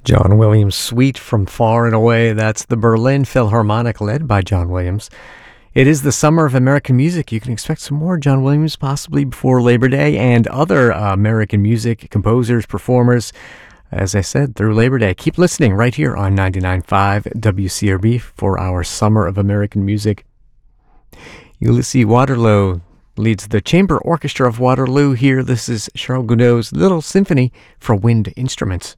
John Williams' Suite from Far and Away. That's the Berlin Philharmonic led by John Williams. It is the summer of American music. You can expect some more John Williams possibly before Labor Day and other American music composers, performers, as I said, through Labor Day. Keep listening right here on 99.5 WCRB for our Summer of American Music. Ulysses Waterloo leads the Chamber Orchestra of Waterloo here. This is Charles Gounod's Little Symphony for Wind Instruments.